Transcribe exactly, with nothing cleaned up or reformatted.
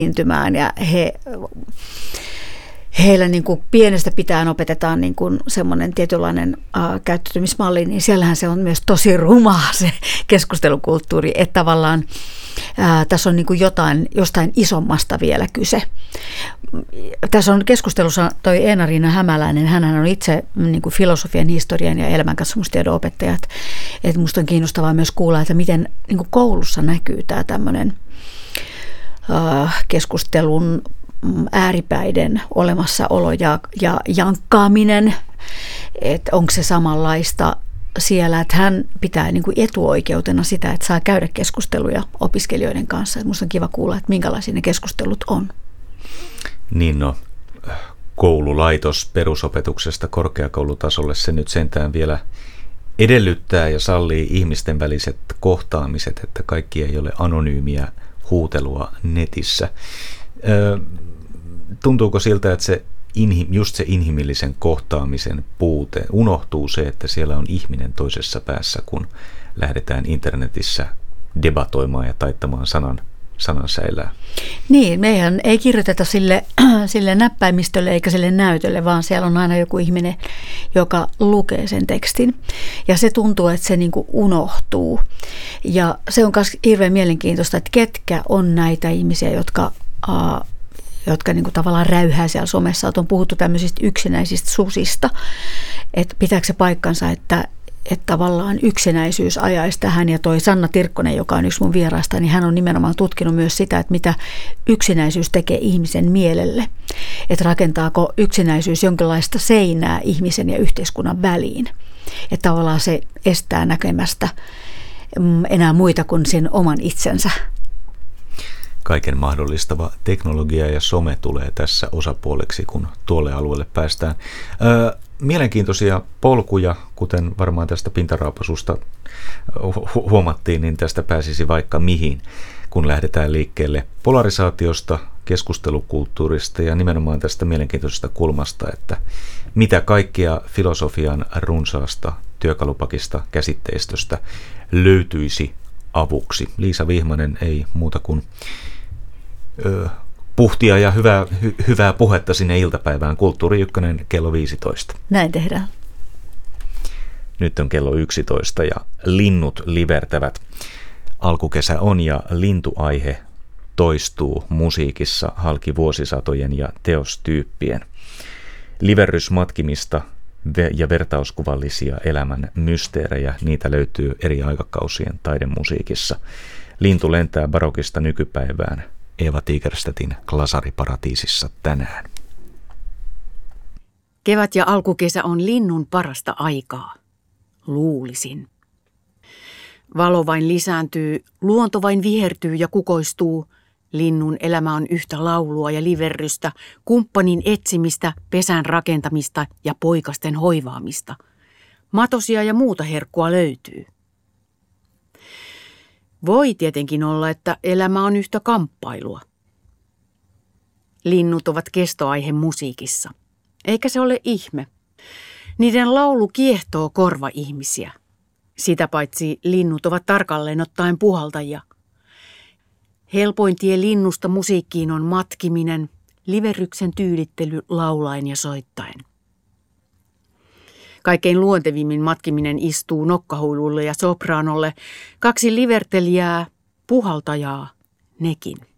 esiintymään ja he, heillä niin kuin pienestä pitäen opetetaan niin kuin semmoinen tietynlainen äh, käyttäytymismalli, niin siellähän se on myös tosi rumaa se keskustelukulttuuri, että tavallaan Ää, tässä on niin kuin jotain, jostain isommasta vielä kyse. Tässä on keskustelussa toi Eena-Riina Hämäläinen, hän on itse niin kuin filosofian, historian ja elämänkatsomustiedon opettaja. Että musta on kiinnostavaa myös kuulla, että miten niin kuin koulussa näkyy tämä tämmöinen äh, keskustelun ääripäiden olemassaolo ja, ja jankkaaminen, että onko se samanlaista siellä, että hän pitää niin kuin etuoikeutena sitä, että saa käydä keskusteluja opiskelijoiden kanssa. Minusta on kiva kuulla, että minkälaisia ne keskustelut on. Niin no, koululaitos perusopetuksesta korkeakoulutasolle se nyt sentään vielä edellyttää ja sallii ihmisten väliset kohtaamiset, että kaikki ei ole anonyymiä huutelua netissä. Tuntuuko siltä, että se just se inhimillisen kohtaamisen puute, unohtuu se, että siellä on ihminen toisessa päässä, kun lähdetään internetissä debatoimaan ja taittamaan sanan, sanan säilää? Niin, meidän ei kirjoiteta sille, sille näppäimistölle eikä sille näytölle, vaan siellä on aina joku ihminen, joka lukee sen tekstin. Ja se tuntuu, että se niin kuin unohtuu. Ja se on myös hirveän mielenkiintoista, että ketkä on näitä ihmisiä, jotka Uh, jotka niin kuin tavallaan räyhää siellä somessa, että on puhuttu tämmöisistä yksinäisistä susista, että pitääkö se paikkansa, että, että tavallaan yksinäisyys ajaisi tähän, ja toi Sanna Tirkkonen, joka on yksi mun vieraista, niin hän on nimenomaan tutkinut myös sitä, että mitä yksinäisyys tekee ihmisen mielelle, että rakentaako yksinäisyys jonkinlaista seinää ihmisen ja yhteiskunnan väliin, että tavallaan se estää näkemästä enää muita kuin sen oman itsensä. Kaiken mahdollistava teknologia ja some tulee tässä osapuoleksi, kun tuolle alueelle päästään. Öö, mielenkiintoisia polkuja, kuten varmaan tästä pintaraapasusta hu- huomattiin, niin tästä pääsisi vaikka mihin, kun lähdetään liikkeelle polarisaatiosta, keskustelukulttuurista ja nimenomaan tästä mielenkiintoisesta kulmasta, että mitä kaikkea filosofian runsaasta työkalupakista, käsitteistöstä löytyisi avuksi. Liisa Vihmanen, ei muuta kuin ö, puhtia ja hyvää, hy, hyvää puhetta sinne iltapäivään. Kulttuuri Ykkönen kello viisitoista. Näin tehdään. Nyt on kello yksitoista ja linnut livertävät. Alkukesä on ja lintuaihe toistuu musiikissa halki vuosisatojen ja teostyyppien. Liverrysmatkimista ja vertauskuvallisia elämän mysteerejä, niitä löytyy eri aikakausien taidemusiikissa. Lintu lentää barokista nykypäivään Eeva Tigerstedtin Glasariparatiisissa tänään. Kevät ja alkukesä on linnun parasta aikaa. Luulisin. Valo vain lisääntyy, luonto vain vihertyy ja kukoistuu. Linnun elämä on yhtä laulua ja liverrystä, kumppanin etsimistä, pesän rakentamista ja poikasten hoivaamista. Matosia ja muuta herkkua löytyy. Voi tietenkin olla, että elämä on yhtä kamppailua. Linnut ovat kestoaihe musiikissa. Eikä se ole ihme. Niiden laulu kiehtoo korva-ihmisiä. Sitä paitsi linnut ovat tarkalleen ottaen puhaltajia. Helpoin tie linnusta musiikkiin on matkiminen, liverryksen tyylittely laulaen ja soittaen. Kaikkein luontevimmin matkiminen istuu nokkahuilulle ja sopraanolle, kaksi livertelijää, puhaltajaa, nekin.